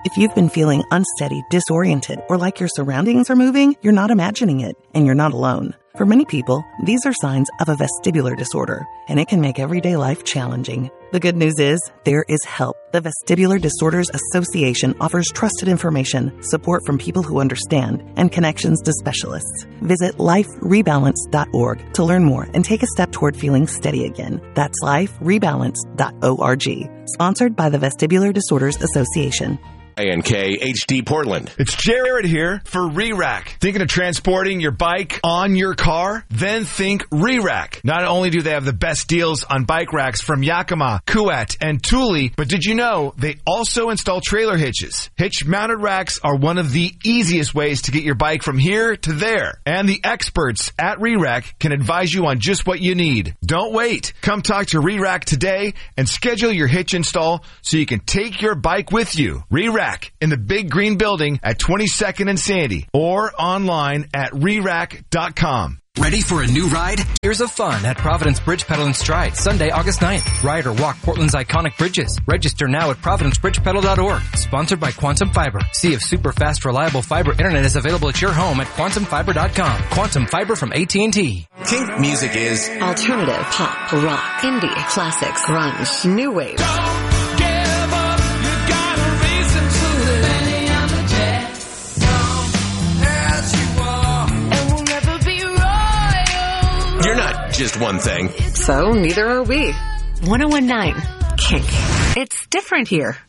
If you've been feeling unsteady, disoriented, or like your surroundings are moving, you're not imagining it, and you're not alone. For many people, these are signs of a vestibular disorder, and it can make everyday life challenging. The good news is, there is help. The Vestibular Disorders Association offers trusted information, support from people who understand, and connections to specialists. Visit liferebalance.org to learn more and take a step toward feeling steady again. That's liferebalance.org. Sponsored by the Vestibular Disorders Association. INK HD Portland. It's Jared here for Re-Rack. Thinking of transporting your bike on your car? Then think Re-Rack. Not only do they have the best deals on bike racks from Yakima, Kuat, and Thule, but did you know they also install trailer hitches? Hitch-mounted racks are one of the easiest ways to get your bike from here to there. And the experts at Re-Rack can advise you on just what you need. Don't wait. Come talk to Re-Rack today and schedule your hitch install so you can take your bike with you. Re-Rack in the big green building at 22nd and Sandy or online at rerack.com. Ready for a new ride? Here's a fun at Providence Bridge Pedal and Stride, Sunday, August 9th. Ride or walk Portland's iconic bridges. Register now at providencebridgepedal.org. Sponsored by Quantum Fiber. See if super fast, reliable fiber internet is available at your home at quantumfiber.com. Quantum Fiber from AT&T. Kink music is alternative, pop, rock, indie, classics, grunge, new wave. You're not just one thing. So neither are we. 101.9 Kink. It's different here.